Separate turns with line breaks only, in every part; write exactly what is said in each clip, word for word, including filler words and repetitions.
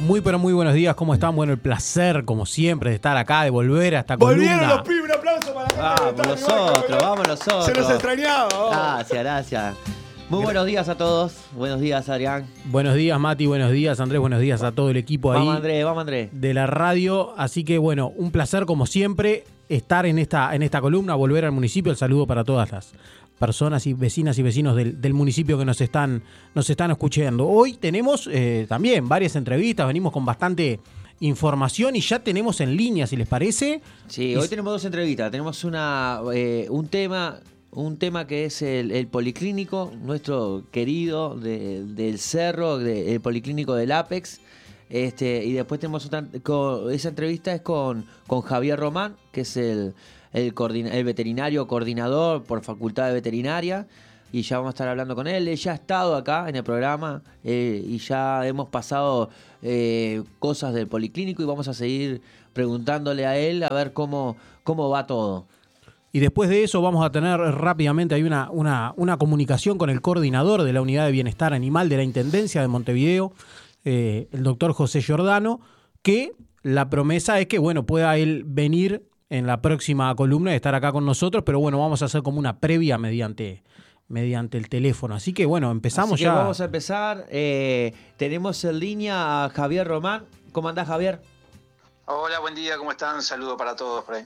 Muy pero muy buenos días, ¿cómo están? Bueno, el placer, como siempre, de estar acá, de volver a esta columna.
Volvieron los pibes, un aplauso para la
Vamos nosotros, vamos nosotros.
Se los extrañaba. Oh.
Gracias, gracias. Muy buenos días a todos. Buenos días, Adrián.
Buenos días, Mati. Buenos días, Andrés. Buenos días a todo el equipo ahí.
Vamos, Andrés, vamos, Andrés.
De la radio. Así que, bueno, un placer, como siempre, estar en esta, en esta columna, volver al municipio. El saludo para todas las personas y vecinas y vecinos del, del municipio que nos están, nos están escuchando. Hoy tenemos eh, también varias entrevistas. Venimos con bastante información y ya tenemos en línea, si les parece.
Sí, hoy tenemos dos entrevistas. Tenemos una eh, un tema... Un tema que es el, el policlínico, nuestro querido de, del Cerro, de, el policlínico del Apex. Este, y después tenemos otra, con, esa entrevista es con, con Javier Román, que es el, el, coordina, el veterinario coordinador por Facultad de Veterinaria. Y ya vamos a estar hablando con él. Él ya ha estado acá en el programa eh, y ya hemos pasado eh, cosas del policlínico y vamos a seguir preguntándole a él a ver cómo, cómo va todo.
Y después de eso vamos a tener rápidamente hay una, una, una comunicación con el coordinador de la Unidad de Bienestar Animal de la Intendencia de Montevideo, eh, el doctor José Giordano, que la promesa es que bueno pueda él venir en la próxima columna y estar acá con nosotros, pero bueno, vamos a hacer como una previa mediante, mediante el teléfono. Así que bueno, empezamos
Así que
ya.
Vamos a empezar. Eh, tenemos en línea a Javier Román. ¿Cómo andás, Javier?
Hola, buen día, ¿cómo están? Saludo para todos por ahí.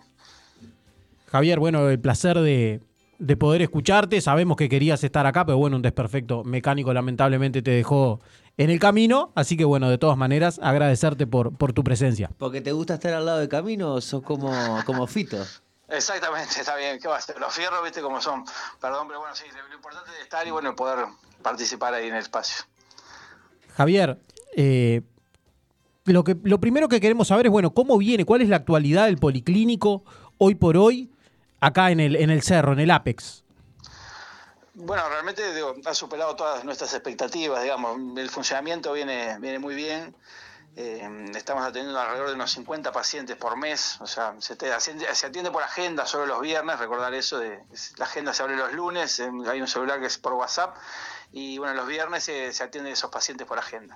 Javier, bueno, el placer de, de poder escucharte. Sabemos que querías estar acá, pero bueno, un desperfecto mecánico lamentablemente te dejó en el camino. Así que bueno, de todas maneras, agradecerte por, por tu presencia.
¿Porque te gusta estar al lado del camino o sos como, como Fito?
Exactamente, está bien. ¿Qué va a hacer? Los fierros, viste cómo son. Perdón, pero bueno, sí, lo importante es estar y bueno, poder participar ahí en el espacio.
Javier, eh, lo, que, lo primero que queremos saber es, bueno, ¿cómo viene? ¿Cuál es la actualidad del policlínico hoy por hoy? Acá en el, en el Cerro, en el Apex.
Bueno, realmente digo, ha superado todas nuestras expectativas, digamos. El funcionamiento viene, viene muy bien. Eh, estamos atendiendo alrededor de unos cincuenta pacientes por mes. O sea, se, te, se atiende por agenda solo los viernes, recordar eso. De, la agenda se abre los lunes, eh, hay un celular que es por WhatsApp. Y bueno, los viernes se, se atienden esos pacientes por agenda.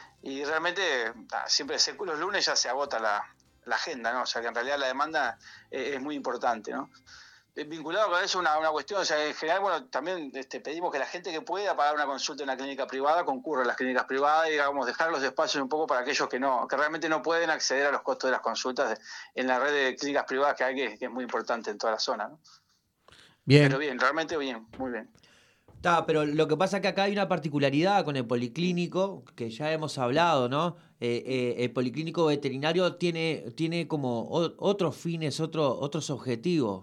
Y realmente, siempre los lunes ya se agota la... la agenda, ¿no? O sea que en realidad la demanda eh, es muy importante, ¿no? Vinculado con eso una, una cuestión, o sea, en general, bueno, también este, pedimos que la gente que pueda pagar una consulta en una clínica privada concurra a las clínicas privadas y, digamos, dejar los espacios un poco para aquellos que no, que realmente no pueden acceder a los costos de las consultas de, en la red de clínicas privadas que hay, que, que es muy importante en toda la zona, ¿no?
Bien.
Pero bien, realmente bien, muy bien.
Está, pero lo que pasa es que acá hay una particularidad con el policlínico, que ya hemos hablado, ¿no? Eh, eh, el policlínico veterinario tiene, tiene como o, otros fines, otro, otros objetivos.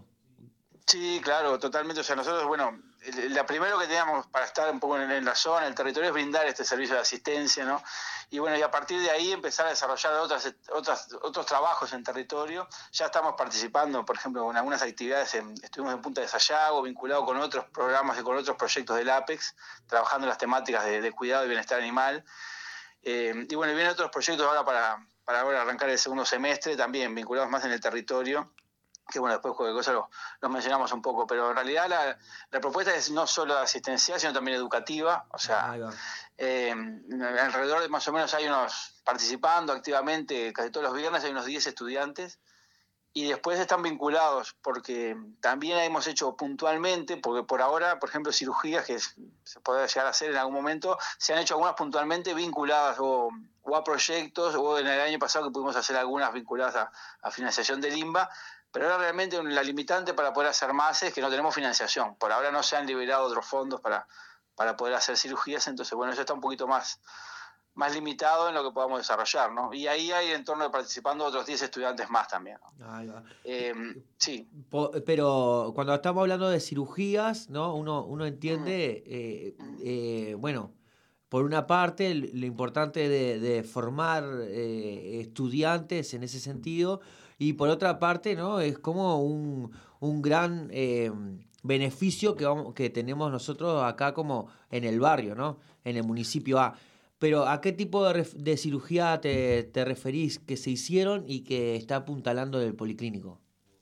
Sí, claro, totalmente. O sea, nosotros, bueno, lo primero que teníamos para estar un poco en, en la zona, en el territorio, es brindar este servicio de asistencia, ¿no? Y bueno, y a partir de ahí empezar a desarrollar otras, otras, otros trabajos en territorio. Ya estamos participando, por ejemplo, en algunas actividades, en, estuvimos en Punta de Sayago, vinculado con otros programas y con otros proyectos del Apex, trabajando en las temáticas de, de cuidado y bienestar animal. Eh, y bueno, y vienen otros proyectos ahora para, para ahora arrancar el segundo semestre, también vinculados más en el territorio, que bueno, después cualquier cosa lo, lo mencionamos un poco, pero en realidad la, la propuesta es no solo asistencial, sino también educativa. O sea, eh, alrededor de más o menos hay unos, participando activamente, casi todos los viernes hay unos diez estudiantes, y después están vinculados, porque también hemos hecho puntualmente, porque por ahora, por ejemplo, cirugías que se puede llegar a hacer en algún momento, se han hecho algunas puntualmente vinculadas o, o a proyectos, o en el año pasado que pudimos hacer algunas vinculadas a, a financiación del INBA. Pero ahora realmente la limitante para poder hacer más es que no tenemos financiación. Por ahora no se han liberado otros fondos para, para poder hacer cirugías, entonces bueno, eso está un poquito más, más limitado en lo que podamos desarrollar, ¿no? Y ahí hay en torno de participando otros diez estudiantes más también, ¿no?
Ahí va.
Eh, sí.
Pero cuando estamos hablando de cirugías, ¿no? Uno, uno entiende, eh, eh, bueno, por una parte, lo importante de, de formar eh, estudiantes en ese sentido. Y por otra parte, ¿no? Es como un, un gran eh, beneficio que, vamos, que tenemos nosotros acá como en el barrio, ¿no? En el municipio A. Pero ¿a qué tipo de, de cirugía te, te referís que se hicieron y que está apuntalando el policlínico?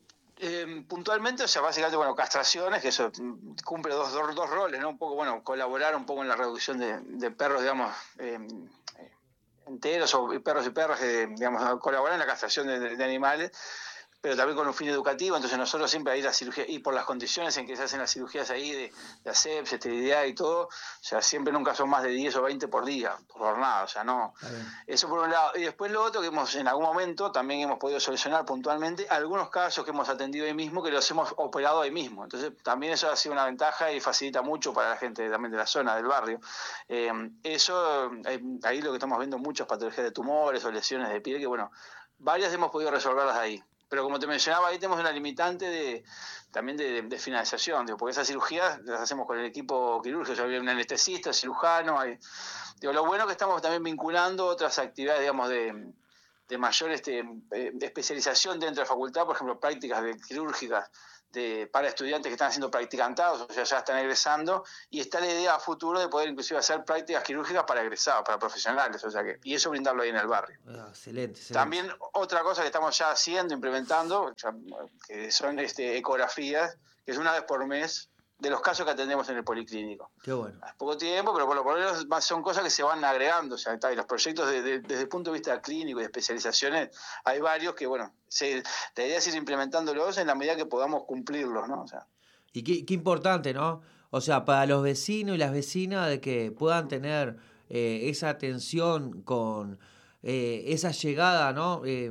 Eh, puntualmente, o sea, básicamente, bueno, castraciones, que eso cumple dos, dos, dos roles, ¿no? Un poco, bueno, colaborar un poco en la reducción de, de perros, digamos, eh, enteros o perros y perras que, digamos, colaboran en la castración de, de animales, pero también con un fin educativo. Entonces nosotros siempre ahí la cirugía, y por las condiciones en que se hacen las cirugías ahí de, de asepsia, esterilidad y todo, o sea, siempre nunca son más de diez o veinte por día, por jornada, o sea, no. Eso por un lado. Y después lo otro que hemos, en algún momento, también hemos podido solucionar puntualmente algunos casos que hemos atendido ahí mismo, que los hemos operado ahí mismo. Entonces también eso ha sido una ventaja y facilita mucho para la gente también de la zona, del barrio. Eh, eso, eh, ahí lo que estamos viendo, muchas patologías de tumores o lesiones de piel, que bueno, varias hemos podido resolverlas ahí. Pero como te mencionaba, ahí tenemos una limitante de, también de, de, de financiación, digo, porque esas cirugías las hacemos con el equipo quirúrgico, o sea, hay un anestesista, cirujano, hay, digo, lo bueno es que estamos también vinculando otras actividades, digamos, de, de mayor este, de especialización dentro de la facultad, por ejemplo, prácticas de, quirúrgicas de, para estudiantes que están haciendo practicantados, o sea, ya están egresando, y está la idea a futuro de poder inclusive hacer prácticas quirúrgicas para egresados, para profesionales, o sea que, y eso brindarlo ahí en el barrio.
Ah, excelente, excelente.
También otra cosa que estamos ya haciendo, implementando, ya, que son este, ecografías, que es una vez por mes, de los casos que atendemos en el policlínico.
Qué bueno.
Es poco tiempo, pero por lo menos son cosas que se van agregando. O sea, está, y los proyectos de, de, desde el punto de vista clínico y de especializaciones, hay varios que, bueno, se, la idea es ir implementándolos en la medida que podamos cumplirlos, ¿no? O sea.
Y qué, qué importante, ¿no? O sea, para los vecinos y las vecinas de que puedan tener eh, esa atención con eh, esa llegada, ¿no? Eh,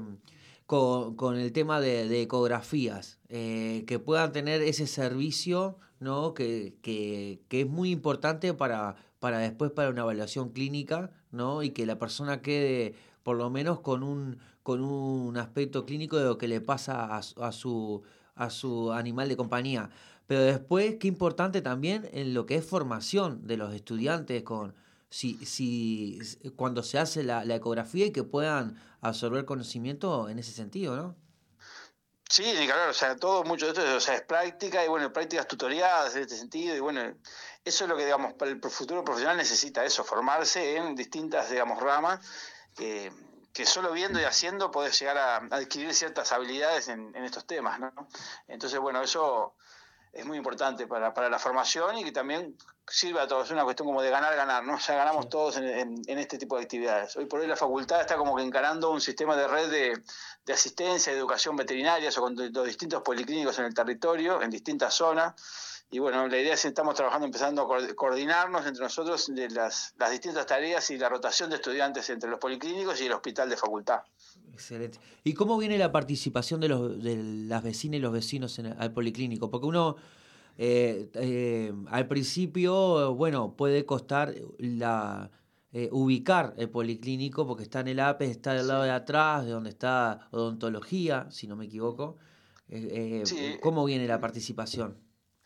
con, con el tema de, de ecografías, eh, que puedan tener ese servicio, ¿no? Que, que, que es muy importante para, para después para una evaluación clínica, ¿no? Y que la persona quede por lo menos con un, con un aspecto clínico de lo que le pasa a, a, su, a su animal de compañía. Pero después, qué importante también en lo que es formación de los estudiantes con si, si cuando se hace la, la ecografía y que puedan absorber conocimiento en ese sentido, ¿no?
Sí, claro, o sea, todo mucho de esto o sea, es práctica y bueno, prácticas tutoriadas en este sentido y bueno, eso es lo que digamos para el futuro profesional necesita eso, formarse en distintas digamos ramas eh, que solo viendo y haciendo podés llegar a adquirir ciertas habilidades en, en estos temas, ¿no? Entonces bueno, eso es muy importante para, para la formación y que también sirve a todos, es una cuestión como de ganar, ganar, ¿no? O sea, ganamos sí. todos en, en, en este tipo de actividades. Hoy por hoy la facultad está como que encarando un sistema de red de, de asistencia y educación veterinaria, o con los distintos policlínicos en el territorio, en distintas zonas. Y bueno, la idea es que estamos trabajando, empezando a coordinarnos entre nosotros de las, las distintas tareas y la rotación de estudiantes entre los policlínicos y el hospital de facultad.
Excelente. ¿Y cómo viene la participación de, los, de las vecinas y los vecinos en el, al policlínico? Porque uno, eh, eh, al principio, bueno, puede costar la eh, ubicar el policlínico porque está en el A P E, está del lado sí. de atrás, de donde está odontología, si no me equivoco. Eh, eh, sí. ¿Cómo viene la participación?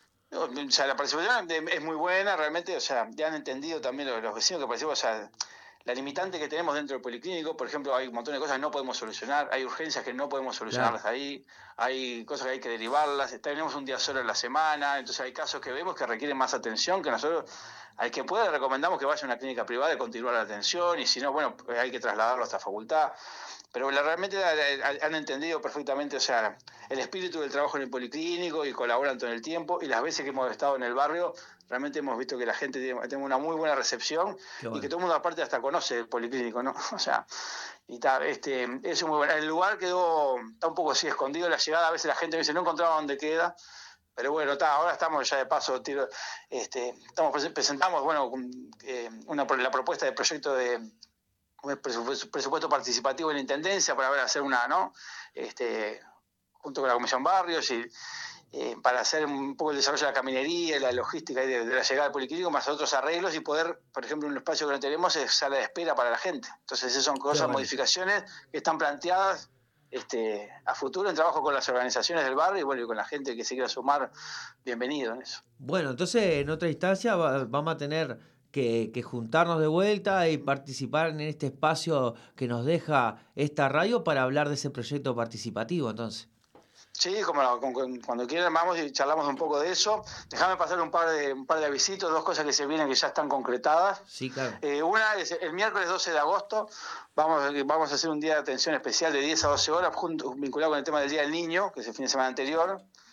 O sea, la participación es muy buena, realmente, o sea, ya han entendido también los, los vecinos que participamos, o sea, la limitante que tenemos dentro del policlínico, por ejemplo, hay un montón de cosas que no podemos solucionar, hay urgencias que no podemos solucionarlas claro. ahí, hay cosas que hay que derivarlas, tenemos un día solo en la semana, entonces hay casos que vemos que requieren más atención, que nosotros, al que pueda, le recomendamos que vaya a una clínica privada y continuar la atención, y si no, bueno, hay que trasladarlo hasta facultad. Pero la, realmente han entendido perfectamente, o sea, el espíritu del trabajo en el policlínico y colaboran todo el tiempo. Y las veces que hemos estado en el barrio, realmente hemos visto que la gente tiene, tiene una muy buena recepción bueno. y que todo el mundo aparte hasta conoce el policlínico, ¿no? O sea, y ta, este, eso es muy bueno. El lugar quedó, está un poco así escondido la llegada. A veces la gente me dice, no encontraba dónde queda. Pero bueno, ta, ahora estamos ya de paso, tiro, este, estamos presentamos, bueno, eh, una, la propuesta de proyecto de Presupuesto, presupuesto participativo en la Intendencia para ver, hacer una, ¿no? Este, junto con la Comisión Barrios y eh, para hacer un poco el desarrollo de la caminería y la logística de, de la llegada al policlínico, más otros arreglos y poder, por ejemplo, un espacio que no tenemos es sala de espera para la gente. Entonces esas son cosas, bueno. modificaciones que están planteadas este, a futuro en trabajo con las organizaciones del barrio y bueno, y con la gente que se quiera sumar, bienvenido en eso.
Bueno, entonces en otra instancia va, vamos a tener Que, que juntarnos de vuelta y participar en este espacio que nos deja esta radio para hablar de ese proyecto participativo, entonces.
Sí, como no, cuando quieran vamos y charlamos un poco de eso. Déjame pasar un par de un par de avisitos, dos cosas que se vienen que ya están concretadas.
Sí, claro.
Eh, una es el miércoles doce de agosto, vamos, vamos a hacer un día de atención especial de diez a doce horas, junto, vinculado con el tema del Día del Niño, que es el fin de semana anterior.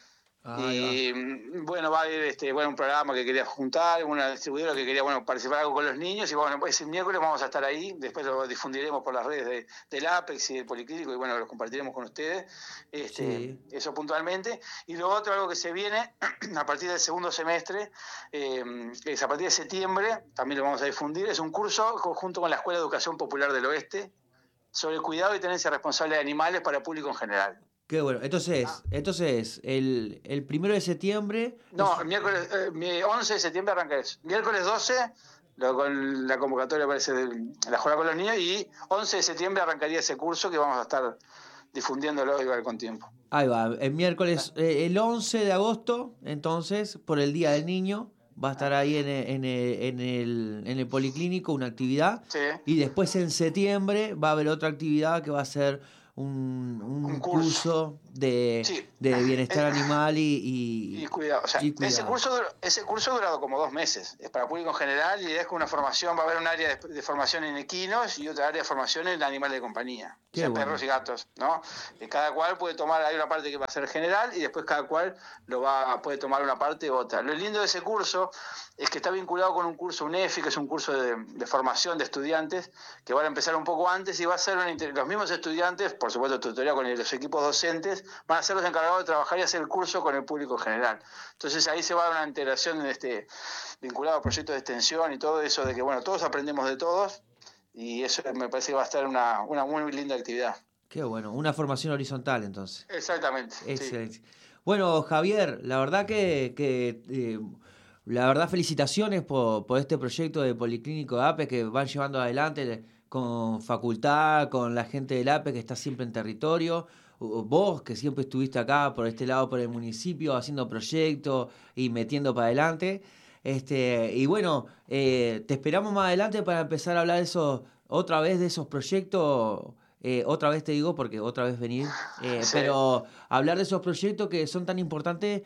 Ah, y va. bueno, va a haber este, bueno, un programa que quería juntar, una distribuidora que quería bueno, participar algo con los niños, y bueno, pues el miércoles vamos a estar ahí, después lo difundiremos por las redes de, del Apex y del Policlínico, y bueno, lo compartiremos con ustedes, este, sí. eso puntualmente. Y lo otro, algo que se viene a partir del segundo semestre, eh, es a partir de septiembre, también lo vamos a difundir, es un curso junto con la Escuela de Educación Popular del Oeste sobre el cuidado y tenencia responsable de animales para el público en general.
Qué bueno. Entonces, ah. entonces el, el primero de septiembre...
No,
es...
el miércoles, eh, once de septiembre arranca eso. Miércoles doce, lo, con la convocatoria parece de la jornada con los niños, y once de septiembre arrancaría ese curso que vamos a estar difundiéndolo igual con tiempo.
Ahí va, el miércoles, eh, el once de agosto, entonces, por el Día del Niño, va a estar ahí en el, en el, en el, en el Policlínico una actividad.
Sí.
Y después en septiembre va a haber otra actividad que va a ser un, un, un curso. curso de, sí. de bienestar eh, animal y, y,
y cuidado. O sea, y cuidado. Ese, curso, ese curso ha durado como dos meses. Es para público en general y es con una formación, va a haber un área de, de formación en equinos y otra área de formación en animales de compañía. O sea, bueno. perros y gatos, ¿no? Y cada cual puede tomar, hay una parte que va a ser general y después cada cual lo va puede tomar una parte u otra. Lo lindo de ese curso es que está vinculado con un curso U N E F I, que es un curso de, de formación de estudiantes, que van a empezar un poco antes y va a ser una, los mismos estudiantes, por supuesto tutoría con los equipos docentes, van a ser los encargados de trabajar y hacer el curso con el público general. Entonces ahí se va a dar una integración este, vinculada a proyectos de extensión y todo eso de que, bueno, todos aprendemos de todos y eso me parece que va a estar una, una muy linda actividad.
Qué bueno, una formación horizontal entonces.
Exactamente.
Excelente.
Sí.
Bueno, Javier, la verdad que... que eh, la verdad, felicitaciones por, por este proyecto de Policlínico de Apex que van llevando adelante con facultad, con la gente del Apex que está siempre en territorio. Vos, que siempre estuviste acá por este lado, por el municipio, haciendo proyectos y metiendo para adelante. Este, y bueno, eh, te esperamos más adelante para empezar a hablar de eso, otra vez de esos proyectos. Eh, otra vez te digo, porque otra vez venir, eh, sí. pero hablar de esos proyectos que son tan importantes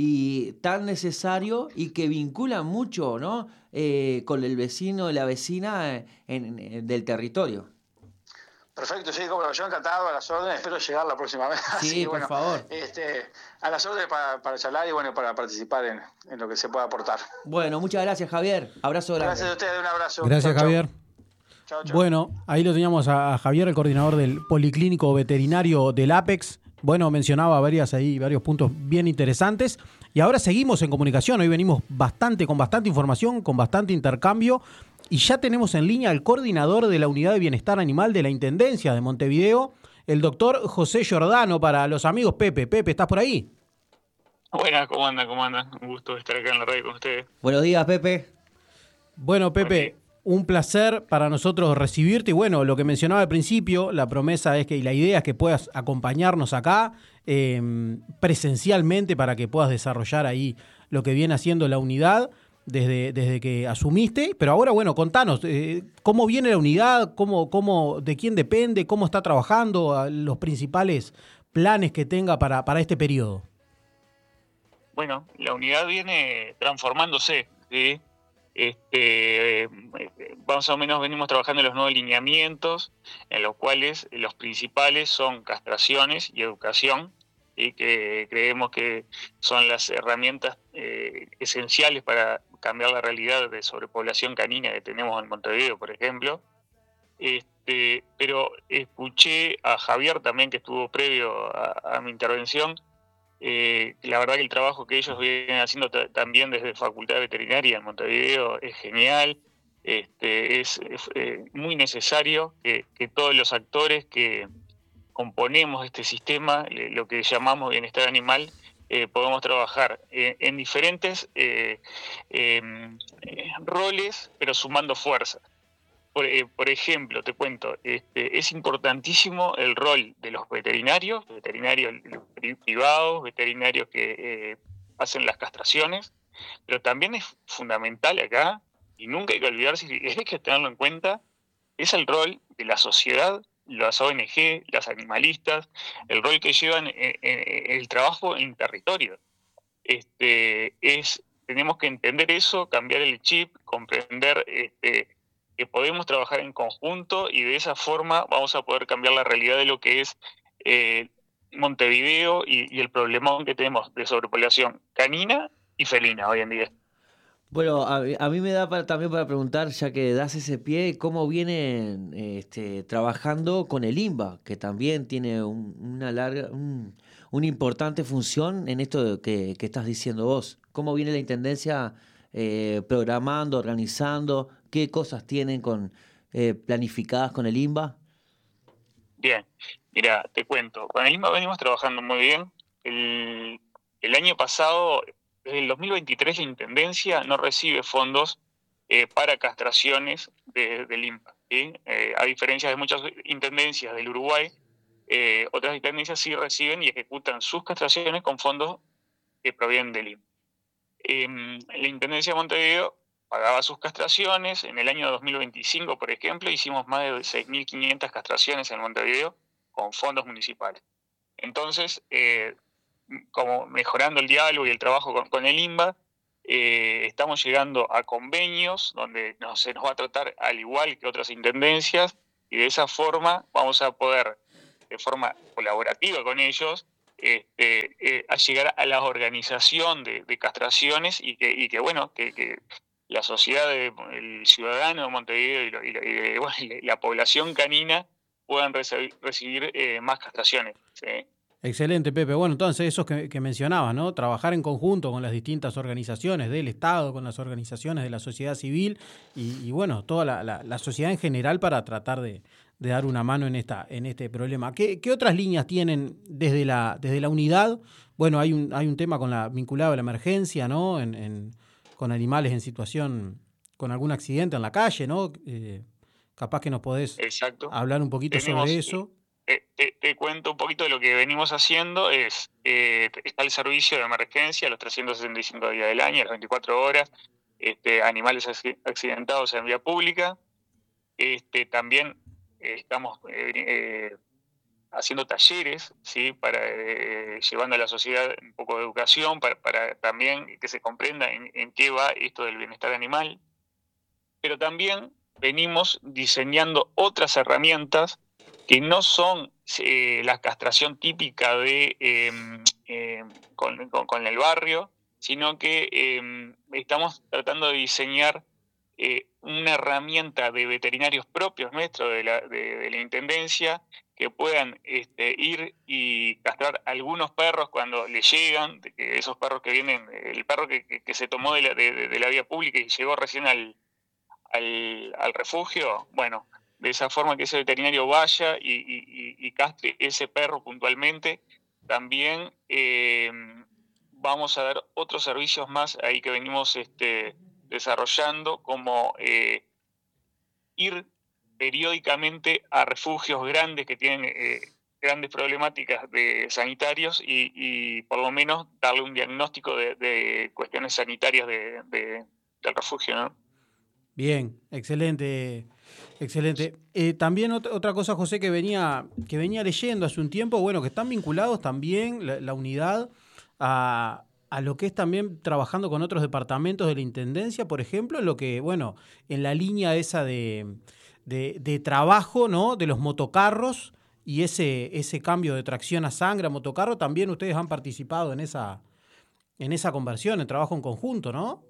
y tan necesarios y que vinculan mucho, ¿no? Eh, con el vecino y la vecina en, en, del territorio.
Perfecto, sí, como yo encantado, a las órdenes, espero llegar la próxima vez.
Sí,
Así,
por
bueno,
favor.
Este, a las órdenes para, para charlar y bueno, para participar en, en lo que se pueda aportar.
Bueno, muchas gracias, Javier. Abrazo grande.
Gracias a ustedes, un abrazo.
Gracias,
chau,
Javier.
Chau. Chau, chau.
Bueno, ahí lo teníamos a Javier, el coordinador del Policlínico Veterinario del Apex. Bueno, mencionaba varias ahí, varios puntos bien interesantes. Y ahora seguimos en comunicación. Hoy venimos bastante, con bastante información, con bastante intercambio. Y ya tenemos en línea al coordinador de la Unidad de Bienestar Animal de la Intendencia de Montevideo, el doctor José Giordano, para los amigos Pepe. Pepe, ¿estás por ahí?
Buenas, ¿cómo andan? ¿Cómo andan? Un gusto estar acá en la radio con ustedes.
Buenos días, Pepe.
Bueno, Pepe, un placer para nosotros recibirte. Y bueno, lo que mencionaba al principio, la promesa es que, y la idea es que puedas acompañarnos acá eh, presencialmente para que puedas desarrollar ahí lo que viene haciendo la unidad desde, desde que asumiste. Pero ahora, bueno, contanos, eh, ¿cómo viene la unidad? ¿Cómo, cómo, ¿De quién depende? ¿Cómo está trabajando? Los principales planes que tenga para, para este periodo.
Bueno, la unidad viene transformándose, ¿sí? Este, más o menos venimos trabajando en los nuevos lineamientos, en los cuales los principales son castraciones y educación, y que creemos que son las herramientas eh, esenciales para cambiar la realidad de sobrepoblación canina que tenemos en Montevideo, por ejemplo. Este, pero escuché a Javier también, que estuvo previo a, a mi intervención. Eh, la verdad que el trabajo que ellos vienen haciendo t- también desde Facultad de Veterinaria en Montevideo es genial. Este, es, es eh, muy necesario que, que todos los actores que componemos este sistema, eh, lo que llamamos bienestar animal, eh, podamos trabajar eh, en diferentes eh, eh, eh, roles, pero sumando fuerzas. Por, eh, por ejemplo, te cuento, este, es importantísimo el rol de los veterinarios, veterinarios privados, veterinarios que eh, hacen las castraciones, pero también es fundamental acá, y nunca hay que olvidarse, y hay que tenerlo en cuenta, es el rol de la sociedad, las O N G, las animalistas, el rol que llevan en, en, en el trabajo en territorio. Este, es, tenemos que entender eso, cambiar el chip, comprender este, que podemos trabajar en conjunto y de esa forma vamos a poder cambiar la realidad de lo que es eh, Montevideo y, y el problemón que tenemos de sobrepoblación canina y felina hoy en día.
Bueno, a, a mí me da para, también para preguntar, ya que das ese pie, cómo vienen este, trabajando con el INBA, que también tiene un- una larga, un- una importante función en esto de que, que estás diciendo vos. ¿Cómo viene la Intendencia eh, programando, organizando? ¿Qué cosas tienen con eh, planificadas con el INBA?
Bien, mira, te cuento, con el I N B A venimos trabajando muy bien. El, el año pasado, desde el dos mil veintitrés, la Intendencia no recibe fondos eh, para castraciones de- del I N B A, ¿sí? Eh, a diferencia de muchas intendencias del Uruguay, eh, otras intendencias sí reciben y ejecutan sus castraciones con fondos que provienen del I N B A. Eh, la Intendencia de Montevideo pagaba sus castraciones. En el año dos mil veinticinco, por ejemplo, hicimos más de seis mil quinientas castraciones en Montevideo con fondos municipales. Entonces, eh, como mejorando el diálogo y el trabajo con, con el I N B A, eh, estamos llegando a convenios donde no, se nos va a tratar al igual que otras intendencias, y de esa forma vamos a poder, de forma colaborativa con ellos, este, eh, a llegar a la organización de, de castraciones y que, y que bueno, que, que la sociedad, de, el ciudadano de Montevideo y, lo, y, lo, y de, bueno, y la población canina puedan recibir, recibir eh, más castraciones, ¿sí?
Excelente, Pepe. Bueno, entonces esos que, que mencionabas, ¿no? Trabajar en conjunto con las distintas organizaciones del Estado, con las organizaciones de la sociedad civil y, y bueno, toda la, la, la sociedad en general para tratar de, de dar una mano en esta en este problema. ¿Qué, qué otras líneas tienen desde la desde la unidad? Bueno, hay un hay un tema con la vinculado a la emergencia, ¿no? En, en, con animales en situación, con algún accidente en la calle, ¿no? Eh, capaz que nos podés
Exacto.
hablar un poquito
Tenemos,
sobre eso.
eh, te, te cuento un poquito de lo que venimos haciendo. Es eh, está el servicio de emergencia los trescientos sesenta y cinco días del año, las veinticuatro horas, este, animales accidentados en vía pública. Este, también eh, estamos eh, eh, haciendo talleres, ¿sí? Para eh, llevando a la sociedad un poco de educación, para, para también que se comprenda en, en qué va esto del bienestar animal. Pero también venimos diseñando otras herramientas que no son eh, la castración típica de eh, eh, con, con, con el barrio, sino que eh, estamos tratando de diseñar eh, una herramienta de veterinarios propios nuestros de la, de, de la Intendencia, que puedan este, ir y castrar algunos perros cuando les llegan, de que esos perros que vienen, el perro que, que, que se tomó de la, de, de la vía pública y llegó recién al, al, al refugio, bueno, de esa forma que ese veterinario vaya y, y, y castre ese perro puntualmente. También eh, vamos a dar otros servicios más ahí que venimos este, desarrollando, como eh, ir periódicamente a refugios grandes que tienen eh, grandes problemáticas de sanitarios y, y por lo menos darle un diagnóstico de, de cuestiones sanitarias de, de, del refugio, ¿no?
Bien, excelente, excelente. Eh, también ot- otra cosa, José, que venía, que venía leyendo hace un tiempo, bueno, que están vinculados también la, la unidad a, a lo que es también trabajando con otros departamentos de la Intendencia, por ejemplo, en lo que, bueno, en la línea esa de, de, de trabajo, ¿no? De los motocarros y ese, ese cambio de tracción a sangre a motocarro, también ustedes han participado en esa, en esa conversión, en trabajo en conjunto, ¿no?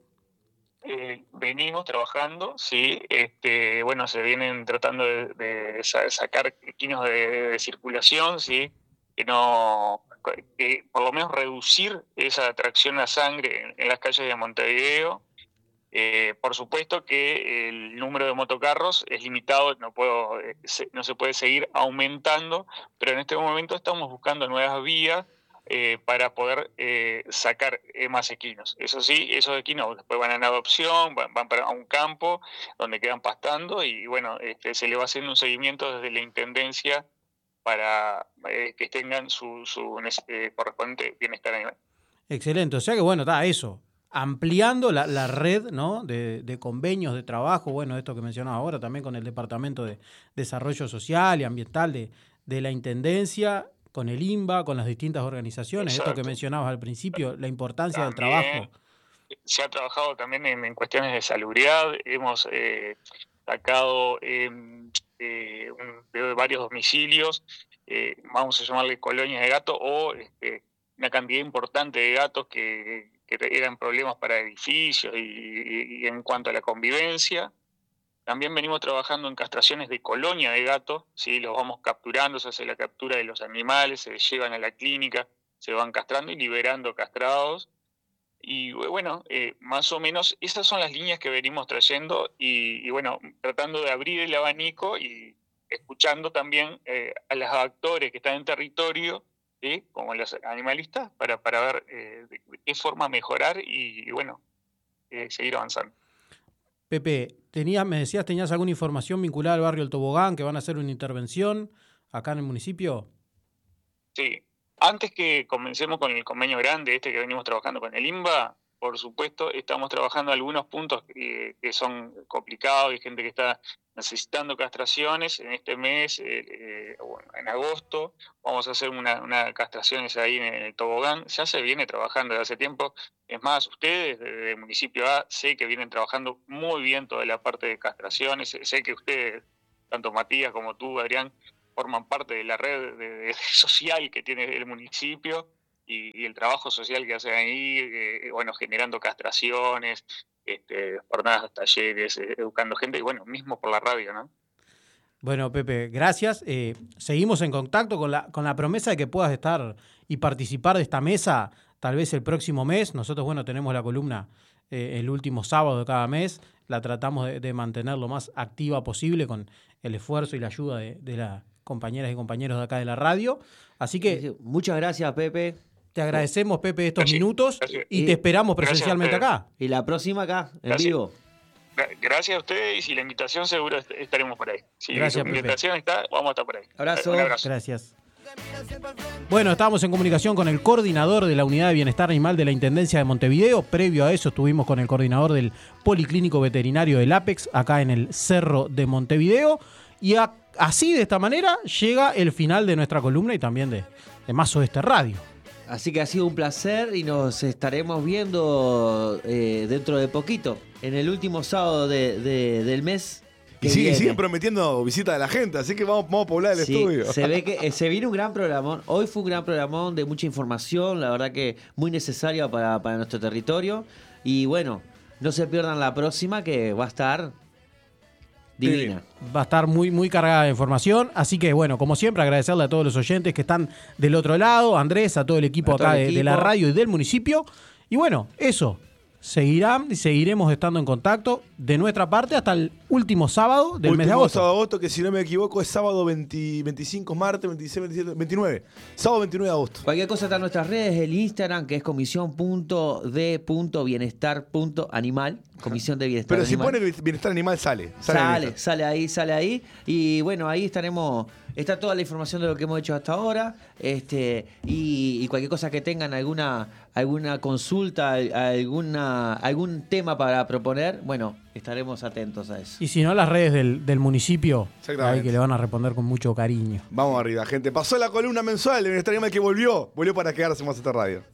Eh, venimos trabajando, sí, este, bueno, se vienen tratando de, de sa- sacar equinos de, de circulación, sí, que no, que por lo menos reducir esa atracción a sangre en, en las calles de Montevideo. Eh, por supuesto que el número de motocarros es limitado, no puedo, eh, se, no se puede seguir aumentando, pero en este momento estamos buscando nuevas vías eh, para poder eh, sacar eh, más equinos. Eso sí, esos equinos después van en adopción, van, van para un campo donde quedan pastando y bueno, este, se le va haciendo un seguimiento desde la Intendencia para eh, que tengan su, su eh, correspondiente bienestar animal.
Excelente, o sea que bueno, está eso, ampliando la, la red, ¿no? de, de convenios de trabajo, bueno, esto que mencionaba ahora también con el Departamento de Desarrollo Social y Ambiental de, de la Intendencia, con el INBA, con las distintas organizaciones,
Exacto.
esto que mencionabas al principio, la importancia
También,
del trabajo.
se ha trabajado también en, en cuestiones de salubridad, hemos eh, sacado eh, eh, un, de varios domicilios eh, vamos a llamarle colonias de gatos, o este, una cantidad importante de gatos que, que eran problemas para edificios y, y, y en cuanto a la convivencia. También venimos trabajando en castraciones de colonia de gatos, ¿sí? Los vamos capturando, se hace la captura de los animales, se llevan a la clínica, se van castrando y liberando castrados. Y bueno, eh, más o menos esas son las líneas que venimos trayendo y, y bueno, tratando de abrir el abanico y escuchando también eh, a los actores que están en territorio, ¿sí? Como los animalistas, para, para ver eh, de qué forma mejorar y, y bueno, eh, seguir avanzando.
Pepe, tenías, me decías, ¿tenías alguna información vinculada al barrio El Tobogán, que van a hacer una intervención acá en el municipio?
Sí. Antes que comencemos con el convenio grande, este que venimos trabajando con el I N B A, por supuesto, estamos trabajando algunos puntos que, que son complicados, hay gente que está necesitando castraciones. En este mes, eh, eh, bueno, en agosto, vamos a hacer una, una castraciones ahí en el Tobogán. Ya se viene trabajando desde hace tiempo. Es más, ustedes desde el municipio A, sé que vienen trabajando muy bien toda la parte de castraciones. Sé que ustedes, tanto Matías como tú, Adrián, forman parte de la red de, de social que tiene el municipio y, y el trabajo social que hacen ahí, eh, bueno, generando castraciones, este, jornadas, talleres, eh, educando gente, y bueno, mismo por la radio, ¿no?
Bueno, Pepe, gracias. Eh, seguimos en contacto con la, con la promesa de que puedas estar y participar de esta mesa tal vez el próximo mes. Nosotros, bueno, tenemos la columna eh, el último sábado de cada mes. La tratamos de, de mantener lo más activa posible con el esfuerzo y la ayuda de, de las compañeras y compañeros de acá de la radio. Así que
muchas gracias, Pepe.
Te agradecemos, Pepe, estos
gracias,
minutos
gracias.
y te esperamos
Gracias
presencialmente acá.
Y la próxima acá, en
Gracias.
vivo.
Gracias a ustedes y la invitación seguro est- estaremos por ahí. Si
Gracias,
la
Pepe.
invitación está, vamos a estar por ahí.
Abrazo.
Un abrazo.
Gracias. Bueno, estábamos en comunicación con el coordinador de la Unidad de Bienestar Animal de la Intendencia de Montevideo. Previo a eso estuvimos con el coordinador del Policlínico Veterinario del Apex, acá en el Cerro de Montevideo. Y a, así, de esta manera, llega el final de nuestra columna y también de, de Más Oeste Radio.
Así que ha sido un placer y nos estaremos viendo eh, dentro de poquito, en el último sábado de, de, del mes.
Y sigue, siguen prometiendo visita de la gente, así que vamos, vamos a poblar el
Sí,
estudio.
se ve que eh, se viene un gran programón. Hoy fue un gran programón de mucha información, la verdad que muy necesaria para, para nuestro territorio. Y bueno, no se pierdan la próxima, que va a estar divina.
Va a estar muy, muy cargada de información. Así que, bueno, como siempre, agradecerle a todos los oyentes que están del otro lado, a Andrés, a todo el equipo
A todo
acá
el
de, de la
equipo.
radio y del municipio. Y bueno, eso. Seguirán y seguiremos estando en contacto de nuestra parte hasta el último sábado del
Último
mes de agosto.
sábado de agosto, que si no me equivoco es sábado veinte, veinticinco, martes, veintiséis, veintisiete, veintinueve. Sábado veintinueve de agosto.
Cualquier cosa está en nuestras redes, el Instagram, que es comisión punto de punto bienestar punto animal. Comisión de Bienestar
Pero si
Animal.
pone bienestar animal, sale. Sale, en
Sale,
Insta.
sale ahí, sale ahí. Y bueno, ahí estaremos. Está toda la información de lo que hemos hecho hasta ahora. Este, y, y cualquier cosa que tengan, alguna, alguna consulta, alguna, algún tema para proponer, bueno, estaremos atentos a eso.
Y si no, las redes del, del municipio,
Exactamente.
ahí que le van a responder con mucho cariño.
Vamos arriba, gente. Pasó la columna mensual de Bienestar Animal que volvió. Volvió para quedarse más esta radio.